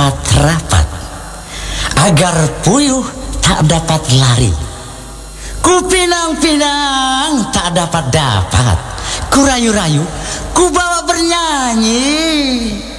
rapat-rapat agar puyuh tak dapat lari. Ku pinang-pinang tak dapat-dapat, ku rayu-rayu, ku bawa bernyanyi.